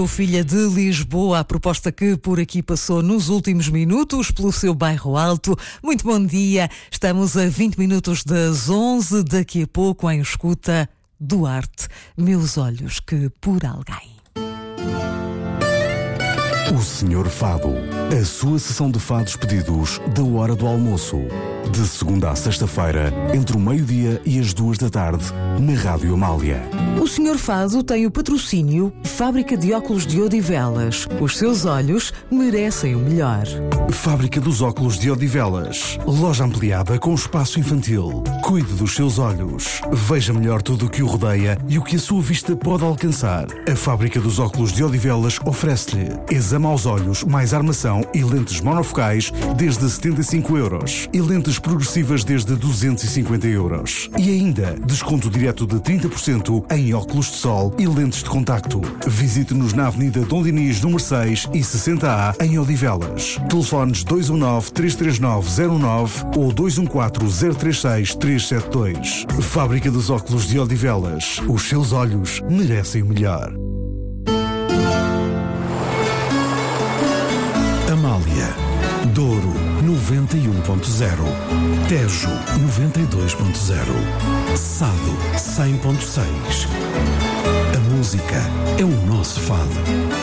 Filha de Lisboa, a proposta que por aqui passou nos últimos minutos pelo seu bairro alto. Muito bom dia, estamos a 20 minutos das 11, daqui a pouco em escuta Duarte, Meus Olhos que por Alguém. O Senhor Fado, a sua sessão de fados pedidos da hora do almoço. De segunda a sexta-feira, entre o meio-dia e as 2 da tarde, na Rádio Amália. O Senhor Fado tem o patrocínio Fábrica de Óculos de Odivelas. Os seus olhos merecem o melhor. Fábrica dos Óculos de Odivelas. Loja ampliada com espaço infantil. Cuide dos seus olhos. Veja melhor tudo o que o rodeia e o que a sua vista pode alcançar. A Fábrica dos Óculos de Odivelas oferece-lhe exame aos olhos, mais armação e lentes monofocais desde 75 euros. E lentes progressivas desde 250 euros. E ainda, desconto direto de 30% em óculos de sol e lentes de contacto. Visite-nos na Avenida Dom Dinis, número 6 e 60A, em Odivelas. Telefones 219-339-09 ou 214-036-372. Fábrica dos Óculos de Odivelas. Os seus olhos merecem o melhor. Amália, Douro 91.0, Tejo 92.0, Sado 100.6. A música é o nosso fado.